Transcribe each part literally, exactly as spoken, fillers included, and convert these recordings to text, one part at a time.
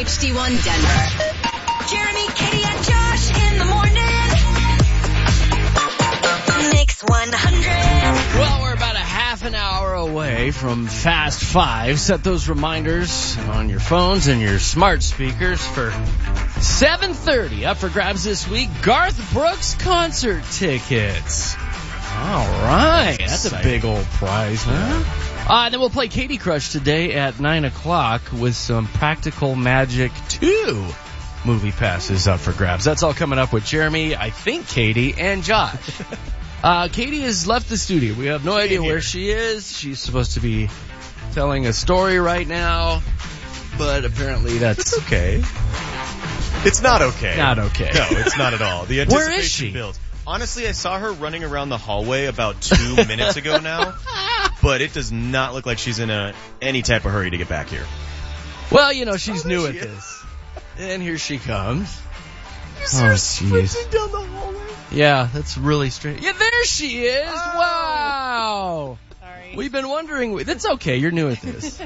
H D one Denver. Jeremy, Katie, and Josh in the morning. Mix one hundred. Well, we're about a half an hour away from Fast Five. Set those reminders on your phones and your smart speakers for seven thirty. Up for grabs this week, Garth Brooks concert tickets. All right. That's a big old prize, huh? Uh, and then we'll play Katie Crush today at nine o'clock with some Practical Magic two movie passes up for grabs. That's all coming up with Jeremy, I think Katie, and Josh. Uh, Katie has left the studio. We have no idea where she is. She's supposed to be telling a story right now, but apparently that's It's okay. It's not okay. not okay. No, it's not at all. The Where anticipation is she? builds. Honestly, I saw her running around the hallway about two minutes ago now, but it does not look like she's in a any type of hurry to get back here. Well, you know, she's Oh, new there at she is. this. And here she comes. You see her jeez. sprinting down the hallway? Yeah, that's really strange. Yeah, there she is. Oh. Wow. Sorry. We've been wondering. That's okay. You're new at this.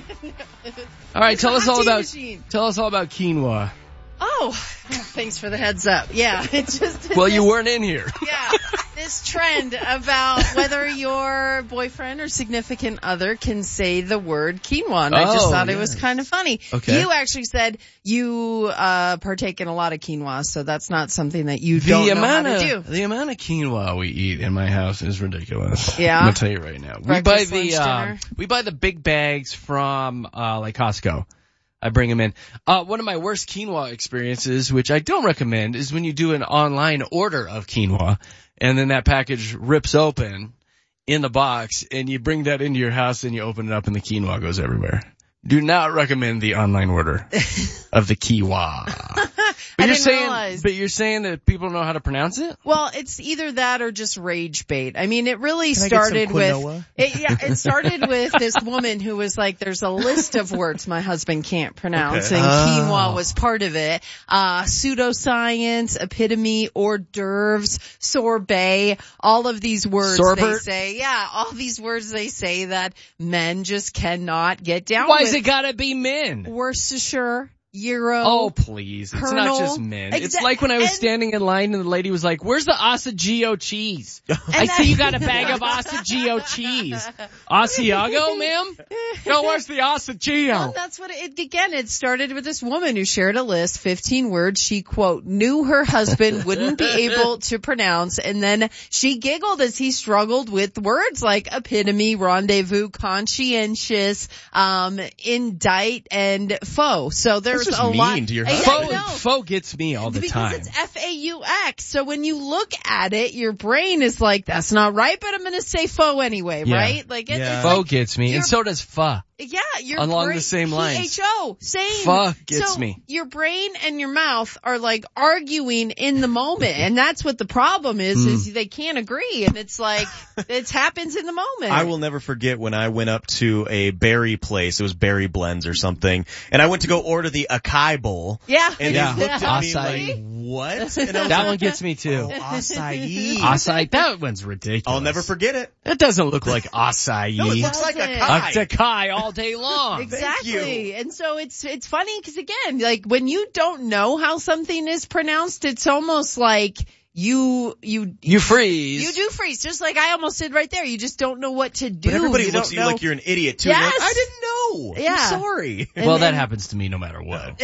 All right, tell us all Tea about machine. tell us all about quinoa. Oh, thanks for the heads up. Yeah, it's just. Well, this, you weren't in here. Yeah, this trend about whether your boyfriend or significant other can say the word quinoa, and I just Oh, thought yes. it was kind of funny. Okay. You actually said you uh partake in a lot of quinoa, so that's not something that you The don't know amount how to of do. the amount of quinoa we eat in my house is ridiculous. Yeah? I'm gonna tell you right now. We Breakfast, buy the lunch, uh, dinner? we buy the big bags from uh like Costco. I bring them in. Uh, one of my worst quinoa experiences, which I don't recommend, is when you do an online order of quinoa and then that package rips open in the box and you bring that into your house and you open it up and the quinoa goes everywhere. Do not recommend the online order of the quinoa. But I you're didn't saying, realize. but you're saying that people know how to pronounce it? Well, it's either that or just rage bait. I mean, it really Can I get some started quinoa? with, it, yeah, it started with this woman who was like, there's a list of words my husband can't pronounce, Okay. and Oh. quinoa was part of it. Uh, pseudoscience, epitome, hors d'oeuvres, sorbet, all of these words they Sorbet? say, yeah, all these words they say that men just cannot get down Why with. has it gotta be men? Worcestershire, Euro. Oh, please. It's Colonel. not just men. It's Exa- like when I was and- standing in line and the lady was like, where's the Asagio cheese? I that- see you got a bag of Asagio cheese. Asiago, ma'am? No, where's the Well, Asagio? that's what it, again, it started with this woman who shared a list, fifteen words she, quote, knew her husband wouldn't be able to pronounce, and then she giggled as he struggled with words like epitome, rendezvous, conscientious, um, indict, and faux. So there's just a lot. mean to your Yeah, husband. I know. Faux, faux gets me all the Because time. it's F A U X. So when you look at it, your brain is like, that's not right, but I'm going to say faux anyway, Yeah. right? Like, it, Yeah. it's Faux like, gets me, and you're- so does pho. yeah, your Along brain, the same lines. P H O, same. Pho gets so me. Your brain and your mouth are like arguing in the moment, and that's what the problem is, is they can't agree, and it's like, it happens in the moment. I will never forget when I went up to a berry place. It was Berry Blends or something. And I went to go order the acai bowl. Yeah. And Yeah. they looked at me Acai. like, what? And I was That like, one gets me too. oh, acai. Acai, that one's ridiculous. I'll never forget it. That doesn't look like acai. No, it looks like doesn't. acai. It's acai all day long. Exactly. And so it's, it's funny because again, like when you don't know how something is pronounced, it's almost like you, you, You freeze. you do freeze, just like I almost did right there. You just don't know what to do. But everybody you looks don't at you know. like you're an idiot too. Yes. You're like, I didn't know. Yeah. I'm sorry. And Well, that then- happens to me no matter what.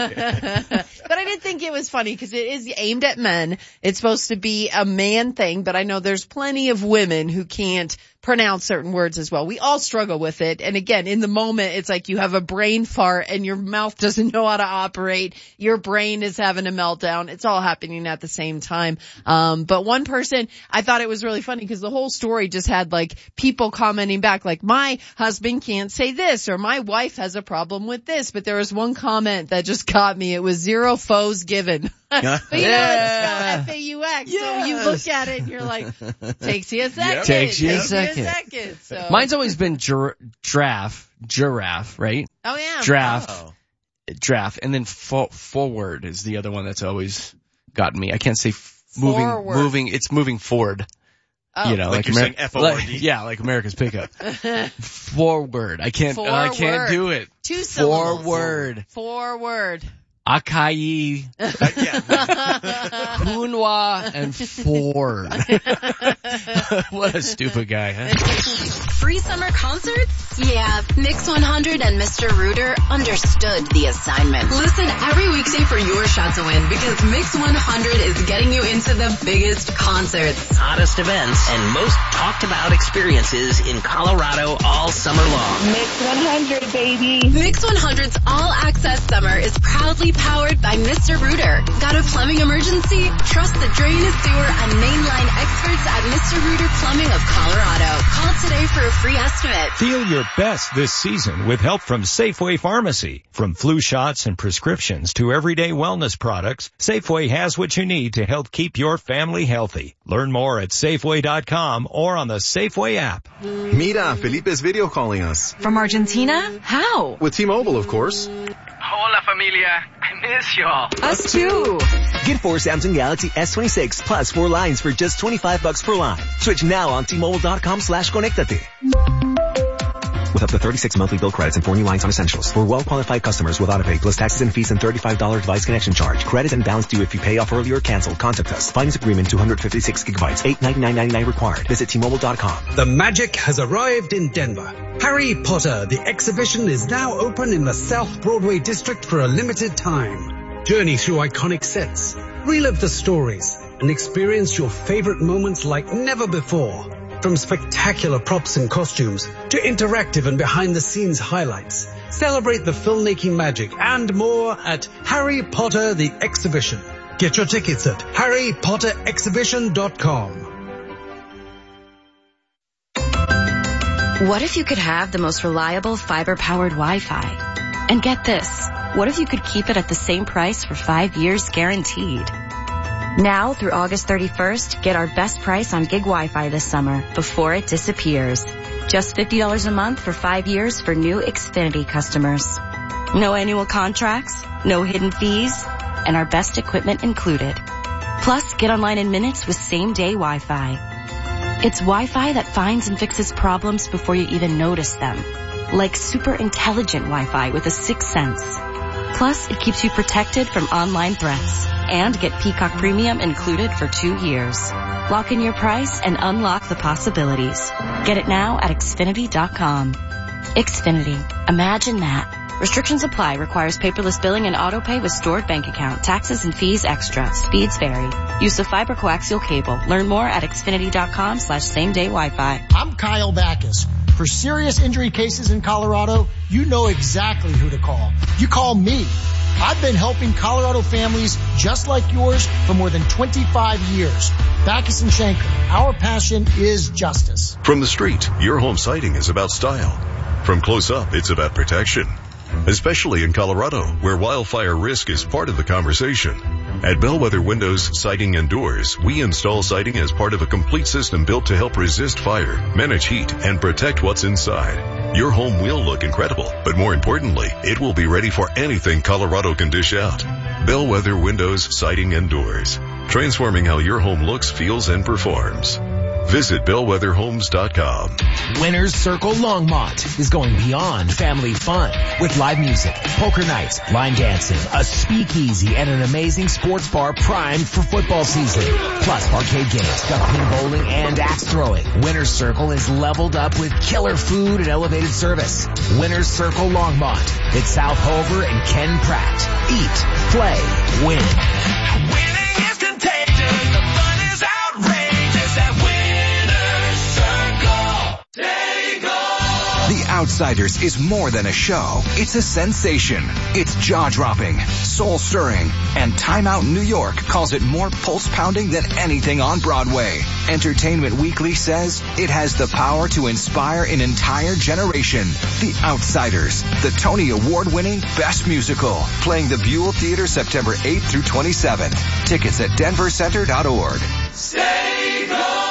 But I did think it was funny because it is aimed at men. It's supposed to be a man thing, but I know there's plenty of women who can't pronounce certain words as well. We all struggle with it. And again, in the moment, it's like you have a brain fart and your mouth doesn't know how to operate. Your brain is having a meltdown. It's all happening at the same time. Um, but one person, I thought it was really funny because the whole story just had like people commenting back like, my husband can't say this or my wife has a problem with this. But there was one comment that just got me. It was zero foes given. But you know, it's Yeah. spelled F A U X. So Yes. you look at it and you're like, takes you a second. Takes you a Takes second. You a second. So. Mine's always been gir- giraffe, giraffe, right? Oh yeah. Draft, Oh. draft, and then fo- forward is the other one that's always gotten me. I can't say f- moving, Forward. moving. It's moving forward. Oh. You know, Like like, you're Amer- saying F O R D? like- yeah, like America's pickup. Forward. I can't. I can't Forward. do it. Two syllables. Forward. Forward. Akai, Kunwa, and Ford. What a stupid guy, huh? Free summer concerts? Yeah, Mix one hundred and Mister Rooter understood the assignment. Listen every weekday for your shot to win because Mix one hundred is getting you into the biggest concerts, hottest events, and most talked about experiences in Colorado all summer long. Mix one hundred, baby. Mix one hundred's All Access Summer is proudly powered by Mister Rooter. Got a plumbing emergency? Trust the drainage, sewer, and mainline experts at Mister Rooter Plumbing of Colorado. Call today for a free estimate. Feel your best this season with help from Safeway Pharmacy. From flu shots and prescriptions to everyday wellness products, Safeway has what you need to help keep your family healthy. Learn more at Safeway dot com or on the Safeway app. Mira, Felipe's video calling us. From Argentina? How? With T-Mobile, of course. Hola, familia. I miss y'all. Us too. Get four Samsung Galaxy S twenty-six plus four lines for just twenty-five bucks per line. Switch now on T-Mobile dot com slash conectate. With up to thirty-six monthly bill credits and four new lines on essentials. For well-qualified customers with auto pay plus taxes and fees and thirty-five dollars device connection charge. Credit and balance due if you pay off early or cancel. Contact us. Finance agreement two hundred fifty-six gigabytes. eight ninety-nine ninety-nine required. Visit T Mobile dot com. The magic has arrived in Denver. Harry Potter, the exhibition, is now open in the South Broadway district for a limited time. Journey through iconic sets. Relive the stories and experience your favorite moments like never before. From spectacular props and costumes to interactive and behind-the-scenes highlights. Celebrate the filmmaking magic and more at Harry Potter the Exhibition. Get your tickets at harry potter exhibition dot com. What if you could have the most reliable fiber-powered Wi-Fi? And get this, what if you could keep it at the same price for five years guaranteed? Now through August thirty-first, get our best price on gig Wi-Fi this summer before it disappears. Just fifty dollars a month for five years for new Xfinity customers. No annual contracts, no hidden fees, and our best equipment included. Plus, get online in minutes with same-day Wi-Fi. It's Wi-Fi that finds and fixes problems before you even notice them. Like super intelligent Wi-Fi with a sixth sense. Plus, it keeps you protected from online threats. And get Peacock Premium included for two years. Lock in your price and unlock the possibilities. Get it now at Xfinity dot com. Xfinity. Imagine that. Restrictions apply. Requires paperless billing and auto pay with stored bank account. Taxes and fees extra. Speeds vary. Use of fiber coaxial cable. Learn more at Xfinity dot com slash same day Wi-Fi. I'm Kyle Backus. For serious injury cases in Colorado, you know exactly who to call. You call me. I've been helping Colorado families just like yours for more than twenty-five years. Backus and Schenker, our passion is justice. From the street, your home siding is about style. From close up, it's about protection. Especially in Colorado, where wildfire risk is part of the conversation. At Bellwether Windows, Siding and Doors, we install siding as part of a complete system built to help resist fire, manage heat, and protect what's inside. Your home will look incredible, but more importantly, it will be ready for anything Colorado can dish out. Bellwether Windows, Siding and Doors. Transforming how your home looks, feels, and performs. Visit bellwether homes dot com. Winners Circle Longmont is going beyond family fun with live music, poker nights, line dancing, a speakeasy, and an amazing sports bar primed for football season. Plus arcade games, duck pin bowling, and axe throwing. Winners Circle is leveled up with killer food and elevated service. Winners Circle Longmont. It's South Hover and Ken Pratt. Eat, play, win. Winning is contagious. The fun is outrageous at Winners Circle. Take off. The Outsiders is more than a show. It's a sensation. It's jaw-dropping, soul-stirring, and Time Out New York calls it more pulse-pounding than anything on Broadway. Entertainment Weekly says it has the power to inspire an entire generation. The Outsiders, the Tony Award-winning Best Musical, playing the Buell Theater September eighth through twenty-seventh. Tickets at denver center dot org. Stay gold.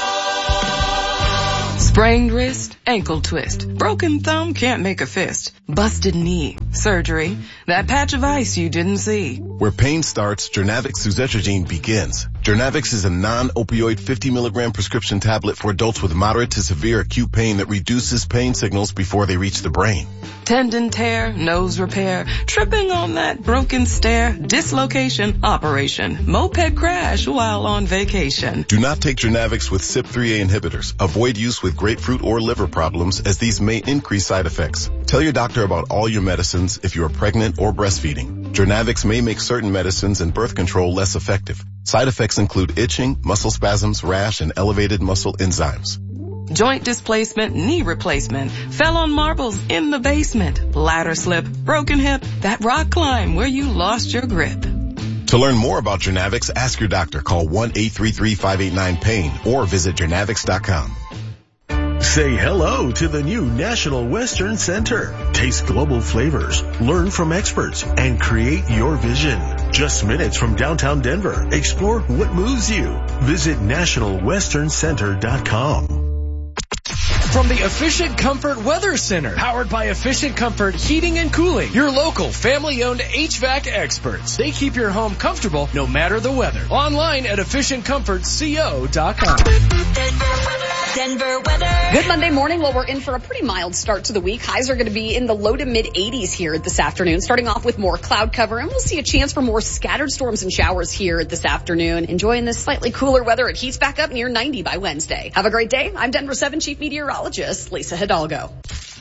Sprained wrist, ankle twist, broken thumb, can't make a fist, busted knee, surgery, that patch of ice you didn't see. Where pain starts, Jernavix Suzetrigine begins. Journavx is a non-opioid fifty milligram prescription tablet for adults with moderate to severe acute pain that reduces pain signals before they reach the brain. Tendon tear, nose repair, tripping on that broken stair, dislocation, operation, moped crash while on vacation. Do not take Journavx with C Y P three A inhibitors. Avoid use with grapefruit or liver problems as these may increase side effects. Tell your doctor about all your medicines if you are pregnant or breastfeeding. Journavx may make certain medicines and birth control less effective. Side effects include itching, muscle spasms, rash, and elevated muscle enzymes. Joint displacement, knee replacement, fell on marbles in the basement, ladder slip, broken hip, that rock climb where you lost your grip. To learn more about Journavx, ask your doctor. Call one eight three three, five eight nine, pain or visit Journavx dot com. Say hello to the new National Western Center. Taste global flavors, learn from experts, and create your vision. Just minutes from downtown Denver. Explore what moves you. Visit national western center dot com. From the Efficient Comfort Weather Center, powered by Efficient Comfort Heating and Cooling, your local family-owned H V A C experts. They keep your home comfortable no matter the weather. Online at efficient comfort co dot com. Denver weather. Good Monday morning. Well, we're in for a pretty mild start to the week. Highs are going to be in the low to mid eighties here this afternoon, starting off with more cloud cover, and we'll see a chance for more scattered storms and showers here this afternoon. Enjoying this slightly cooler weather. It heats back up near ninety by Wednesday. Have a great day. I'm Denver seven Chief Meteorologist Lisa Hidalgo.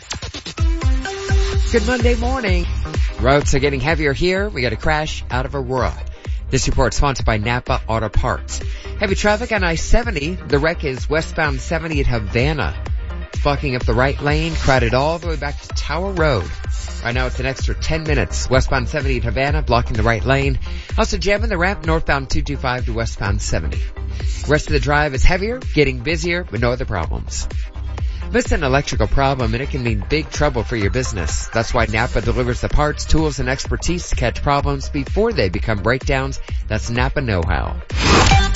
Good Monday morning. Roads are getting heavier here. We got a crash out of Aurora. This report sponsored by Napa Auto Parts. Heavy traffic on I seventy. The wreck is westbound seventy at Havana. Blocking up the right lane, crowded all the way back to Tower Road. Right now it's an extra ten minutes. Westbound seventy at Havana, blocking the right lane. Also jamming the ramp northbound two twenty-five to westbound seventy. The rest of the drive is heavier, getting busier, but no other problems. Miss an electrical problem and it can mean big trouble for your business. That's why Napa delivers the parts, tools, and expertise to catch problems before they become breakdowns. That's Napa know-how.